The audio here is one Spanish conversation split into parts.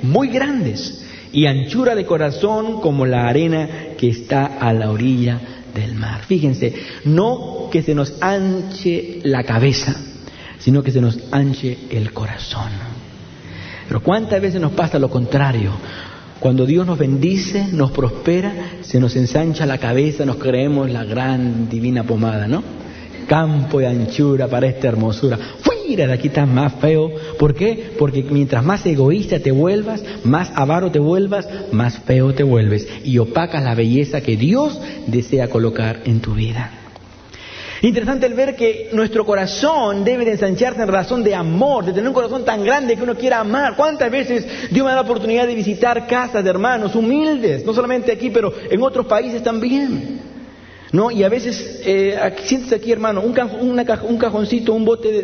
muy grandes, y anchura de corazón como la arena que está a la orilla del mar. Fíjense, no que se nos anche la cabeza, sino que se nos anche el corazón. Pero ¿cuántas veces nos pasa lo contrario? Cuando Dios nos bendice, nos prospera, se nos ensancha la cabeza, nos creemos la gran divina pomada, ¿no? Campo de anchura para esta hermosura. Fuera de aquí estás más feo. ¿Por qué? Porque mientras más egoísta te vuelvas, más avaro te vuelvas, más feo te vuelves. Y opacas la belleza que Dios desea colocar en tu vida. Interesante el ver que nuestro corazón debe de ensancharse en razón de amor, de tener un corazón tan grande que uno quiera amar. ¿Cuántas veces Dios me da la oportunidad de visitar casas de hermanos humildes? No solamente aquí, pero en otros países también, ¿no? Y a veces, siéntese aquí, hermano, un cajoncito, un bote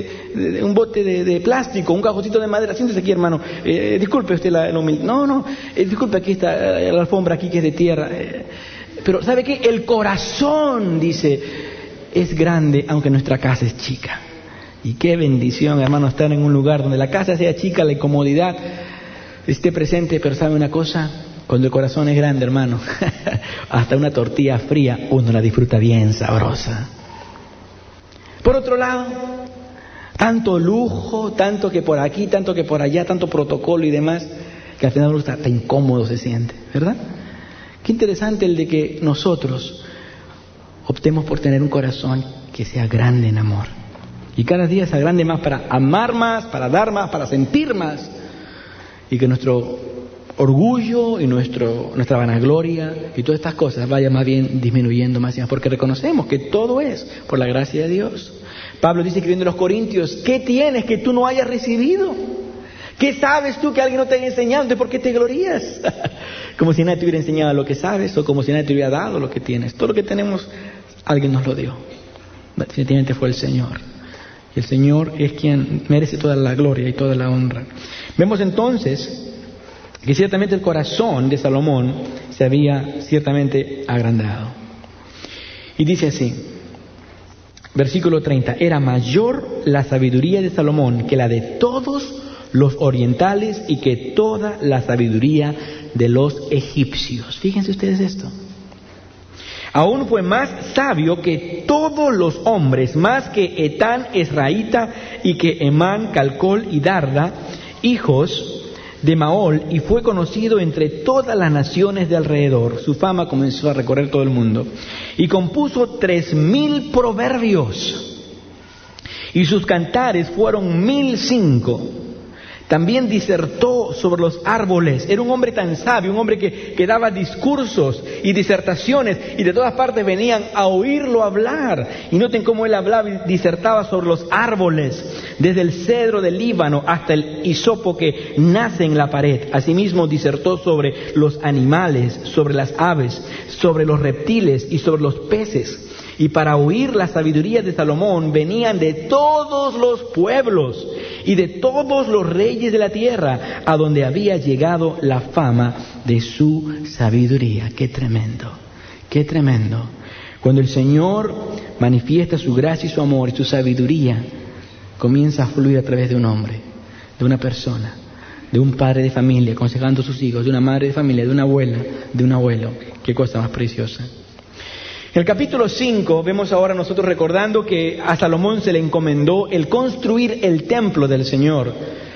de plástico, un cajoncito de madera. Siéntese aquí, hermano. Disculpe usted la humildad. No, disculpe, aquí está la alfombra aquí que es de tierra. Pero ¿sabe qué? El corazón, dice, es grande, aunque nuestra casa es chica. Y qué bendición, hermano, estar en un lugar donde la casa sea chica, la incomodidad esté presente. Pero ¿sabe una cosa? Cuando el corazón es grande, hermano, hasta una tortilla fría uno la disfruta bien sabrosa. Por otro lado, tanto lujo, tanto que por aquí, tanto que por allá, tanto protocolo y demás, que al final uno está incómodo se siente, ¿verdad? Qué interesante el de que nosotros optemos por tener un corazón que sea grande en amor. Y cada día sea grande más para amar más, para dar más, para sentir más. Y que nuestro orgullo y nuestra vanagloria y todas estas cosas vaya más bien disminuyendo más y más. Porque reconocemos que todo es por la gracia de Dios. Pablo dice escribiendo a los Corintios, ¿qué tienes que tú no hayas recibido? ¿Qué sabes tú que alguien no te haya enseñado? ¿De por qué te glorías? Como si nadie te hubiera enseñado lo que sabes o como si nadie te hubiera dado lo que tienes. Todo lo que tenemos, alguien nos lo dio. Definitivamente fue el Señor. El Señor es quien merece toda la gloria y toda la honra. Vemos entonces que ciertamente el corazón de Salomón se había ciertamente agrandado. Y dice así, versículo 30, era mayor la sabiduría de Salomón que la de todos los orientales y que toda la sabiduría de los egipcios. Fíjense ustedes esto. Aún fue más sabio que todos los hombres, más que Etán Esraíta y que Emán, Calcol y Darda, hijos de Maol, y fue conocido entre todas las naciones de alrededor. Su fama comenzó a recorrer todo el mundo. Y compuso 3000 proverbios, y sus cantares fueron 1005. También disertó sobre los árboles. Era un hombre tan sabio, un hombre que daba discursos y disertaciones, y de todas partes venían a oírlo hablar. Y noten cómo él hablaba y disertaba sobre los árboles, desde el cedro del Líbano hasta el hisopo que nace en la pared. Asimismo disertó sobre los animales, sobre las aves, sobre los reptiles y sobre los peces. Y para oír la sabiduría de Salomón venían de todos los pueblos y de todos los reyes de la tierra, a donde había llegado la fama de su sabiduría. ¡Qué tremendo! ¡Qué tremendo! Cuando el Señor manifiesta su gracia y su amor y su sabiduría, comienza a fluir a través de un hombre, de una persona, de un padre de familia aconsejando a sus hijos, de una madre de familia, de una abuela, de un abuelo. ¡Qué cosa más preciosa! En el capítulo 5 vemos ahora nosotros recordando que a Salomón se le encomendó el construir el templo del Señor.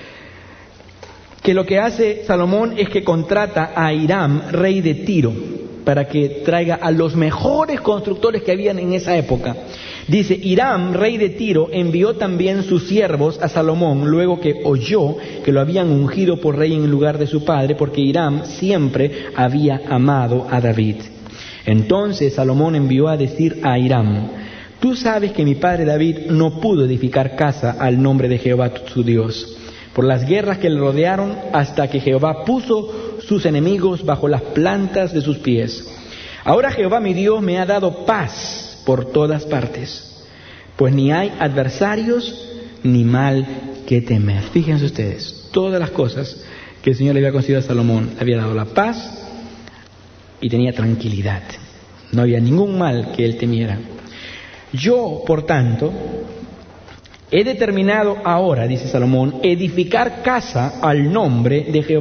Que lo que hace Salomón es que contrata a Hiram, rey de Tiro, para que traiga a los mejores constructores que habían en esa época. Dice, Hiram, rey de Tiro, envió también sus siervos a Salomón, luego que oyó que lo habían ungido por rey en lugar de su padre, porque Hiram siempre había amado a David. Entonces Salomón envió a decir a Hiram, tú sabes que mi padre David no pudo edificar casa al nombre de Jehová su Dios, por las guerras que le rodearon, hasta que Jehová puso sus enemigos bajo las plantas de sus pies. Ahora Jehová mi Dios me ha dado paz por todas partes, pues ni hay adversarios ni mal que temer. Fíjense ustedes, todas las cosas que el Señor le había concedido a Salomón, le había dado la paz y tenía tranquilidad. No había ningún mal que él temiera. Yo, por tanto, he determinado ahora, dice Salomón, edificar casa al nombre de Jehová